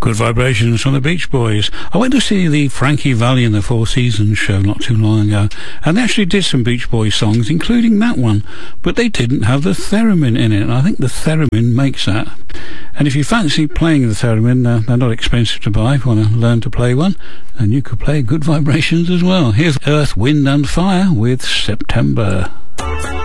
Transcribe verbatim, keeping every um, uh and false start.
Good Vibrations from the Beach Boys. I went to see the Frankie Valli and the Four Seasons show not too long ago, and they actually did some Beach Boys songs, including that one, but they didn't have the theremin in it, and I think the theremin makes that. And if you fancy playing the theremin, uh, they're not expensive to buy if you want to learn to play one, and you could play Good Vibrations as well. Here's Earth, Wind and Fire with September.